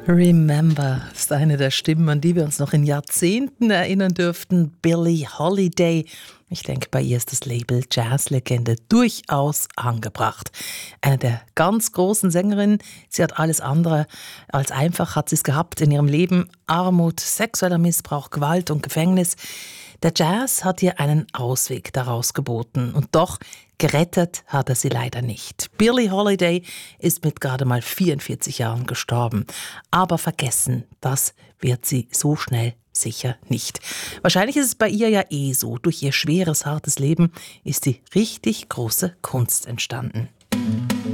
Remember ist eine der Stimmen, an die wir uns noch in Jahrzehnten erinnern dürften. Billie Holiday. Ich denke, bei ihr ist das Label Jazzlegende durchaus angebracht. Eine der ganz großen Sängerinnen. Sie hat alles andere als einfach, hat sie es gehabt in ihrem Leben. Armut, sexueller Missbrauch, Gewalt und Gefängnis. Der Jazz hat ihr einen Ausweg daraus geboten. Und doch gerettet hat er sie leider nicht. Billie Holiday ist mit gerade mal 44 Jahren gestorben. Aber vergessen, das wird sie so schnell sicher nicht. Wahrscheinlich ist es bei ihr ja so. Durch ihr schweres, hartes Leben ist die richtig große Kunst entstanden.